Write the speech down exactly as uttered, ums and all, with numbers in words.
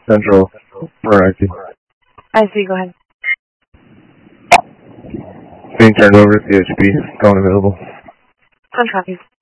Central for I C. I see, go ahead. Being turned over to C H P, phone available. Phone copy.